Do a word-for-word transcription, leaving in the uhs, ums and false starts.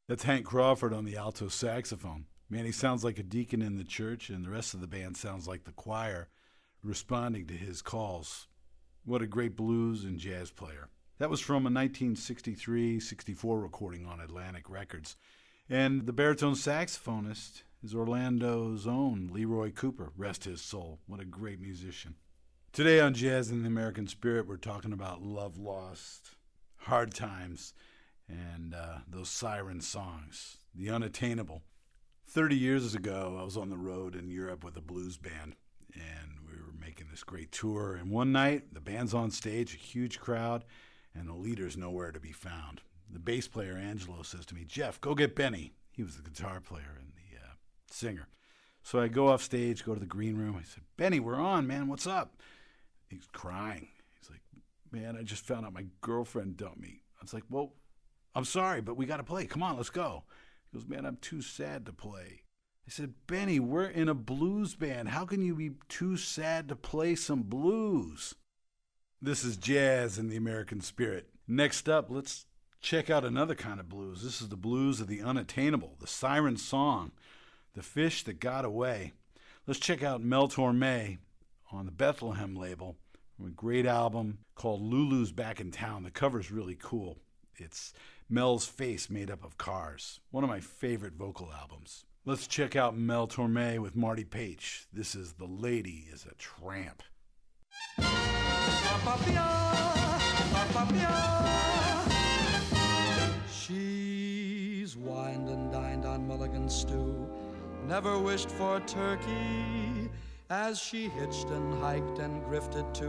That's Hank Crawford on the alto saxophone. Man, he sounds like a deacon in the church, and the rest of the band sounds like the choir responding to his calls. What a great blues and jazz player. That was from a nineteen sixty-three sixty-four recording on Atlantic Records. And the baritone saxophonist is Orlando's own Leroy Cooper, rest his soul. What a great musician. Today on Jazz in the American Spirit, we're talking about love lost, hard times, and uh, those siren songs, the unattainable. Thirty years ago, I was on the road in Europe with a blues band, and we were making this great tour. And one night, the band's on stage, a huge crowd, and the leader's nowhere to be found. The bass player, Angelo, says to me, "Jeff, go get Benny." He was the guitar player and the uh, singer. So I go off stage, go to the green room. I said, "Benny, we're on, man. What's up?" He's crying. He's like, "Man, I just found out my girlfriend dumped me." I was like, "Well, I'm sorry, but we got to play. Come on, let's go." He goes, "Man, I'm too sad to play." I said, "Benny, we're in a blues band. How can you be too sad to play some blues?" This is Jazz in the American Spirit. Next up, let's check out another kind of blues. This is the blues of the unattainable, the siren song, the fish that got away. Let's check out Mel Torme on the Bethlehem label from a great album called Lulu's Back in Town. The cover's really cool. It's Mel's face made up of cars. One of my favorite vocal albums. Let's check out Mel Torme with Marty Paich. This is The Lady is a Tramp. She's wined and dined on mulligan stew, never wished for turkey, as she hitched and hiked and grifted to